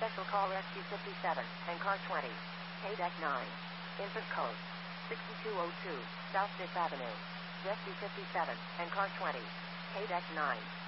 Special call Rescue 57 and Car 20. KDEC 9. Infant code 6202 South 5th Avenue. Rescue 57 and Car 20. KDEC 9.